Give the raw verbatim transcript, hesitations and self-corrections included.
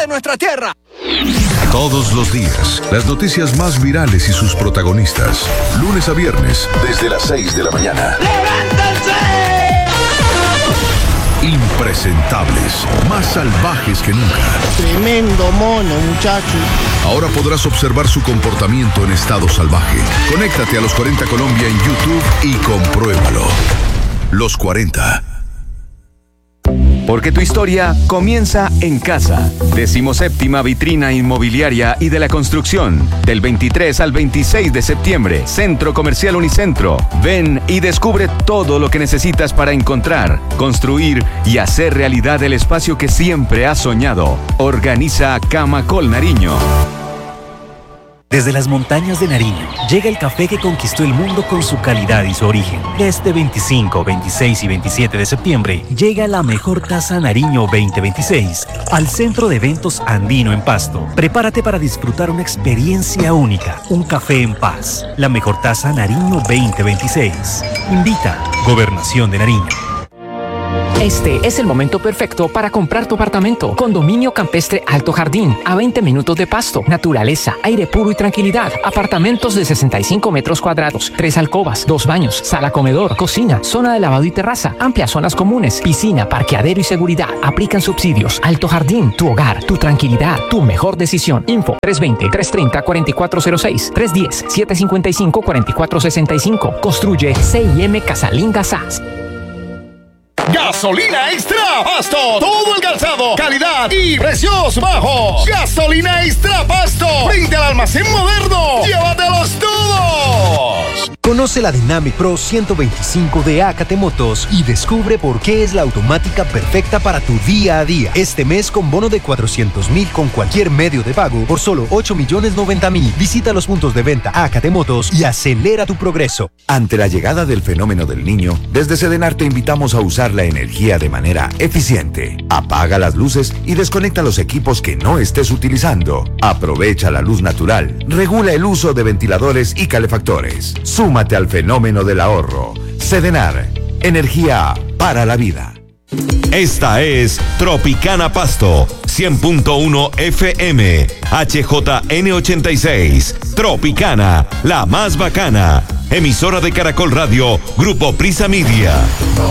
nuestra tierra. Todos los días, las noticias más virales y sus protagonistas. Lunes a viernes, desde las seis de la mañana. ¡Levántense! Impresentables, más salvajes que nunca. Tremendo mono, muchacho. Ahora podrás observar su comportamiento en estado salvaje. Conéctate a Los cuarenta Colombia en YouTube y compruébalo. Los cuarenta. Porque tu historia comienza en casa. Decimoséptima Vitrina Inmobiliaria y de la Construcción. Del veintitrés al veintiséis de septiembre. Centro Comercial Unicentro. Ven y descubre todo lo que necesitas para encontrar, construir y hacer realidad el espacio que siempre has soñado. Organiza Camacol Nariño. Desde las montañas de Nariño, llega el café que conquistó el mundo con su calidad y su origen. Este veinticinco, veintiséis y veintisiete de septiembre, llega la mejor taza Nariño veinte veintiséis al Centro de Eventos Andino en Pasto. Prepárate para disfrutar una experiencia única, un café en paz. La mejor taza Nariño veinte veintiséis. Invita, Gobernación de Nariño. Este es el momento perfecto para comprar tu apartamento. Condominio Campestre Alto Jardín, a veinte minutos de Pasto. Naturaleza, aire puro y tranquilidad. Apartamentos de sesenta y cinco metros cuadrados, tres alcobas, dos baños, sala comedor, cocina, zona de lavado y terraza, amplias zonas comunes, piscina, parqueadero y seguridad. Aplican subsidios. Alto Jardín, tu hogar, tu tranquilidad, tu mejor decisión. Info tres veinte, trescientos treinta, cuarenta y cuatro cero seis, tres uno cero, setecientos cincuenta y cinco, cuarenta y cuatro sesenta y cinco. Construye C I M Casalinga S A S. Gasolina Extra Pasto. Todo el calzado, calidad y precios bajos. Gasolina Extra Pasto. Frente al almacén moderno. Llévatelos todos. Conoce la Dynamic Pro ciento veinticinco de Acate Motos y descubre por qué es la automática perfecta para tu día a día. Este mes con bono de cuatrocientos mil con cualquier medio de pago por solo ocho millones noventa mil. Visita los puntos de venta Acate Motos y acelera tu progreso. Ante la llegada del fenómeno del Niño, desde Sedenar te invitamos a usar la energía de manera eficiente. Apaga las luces y desconecta los equipos que no estés utilizando. Aprovecha la luz natural. Regula el uso de ventiladores y calefactores. Súmate al fenómeno del ahorro. Sedenar, energía para la vida. Esta es Tropicana Pasto, cien punto uno F M, H J N ochenta y seis. Tropicana, la más bacana. Emisora de Caracol Radio, Grupo Prisa Media.